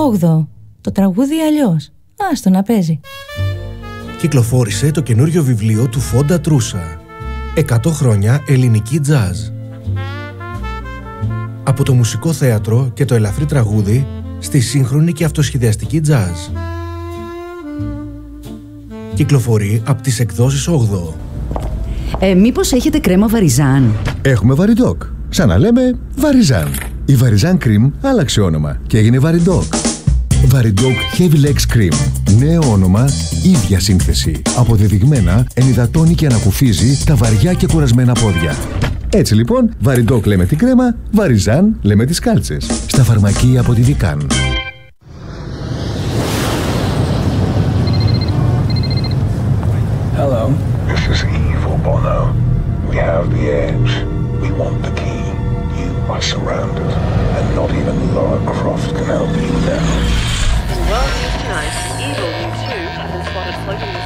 8ο. Το τραγούδι αλλιώς. Άστο να παίζει. Κυκλοφόρησε το καινούριο βιβλίο του Φόντα Τρούσα. 100 χρόνια ελληνική τζάζ. Από το μουσικό θέατρο και το ελαφρύ τραγούδι στη σύγχρονη και αυτοσχεδιαστική τζάζ. Κυκλοφορεί από τις εκδόσεις 8ο. Μήπως έχετε κρέμα Βαριζάν? Έχουμε Βαριντόκ. Σαν να λέμε Βαριζάν. Η Βαριζάν Cream άλλαξε όνομα και έγινε Βαριντόκ. Βαριντόκ Heavy Legs Cream. Νέο όνομα, ίδια σύνθεση. Αποδεδειγμένα ενυδατώνει και ανακουφίζει τα βαριά και κουρασμένα πόδια. Έτσι λοιπόν, Βαριντόκ λέμε την κρέμα, Βαριζάν λέμε τις κάλτσες. Στα φαρμακεία από τη Δικάν. Hello. This is evil, Bono. We have the edge. We want the key. You are surrounded, and not even Lara Croft can help you now. In world news tonight, evil, you too, have been spotted floating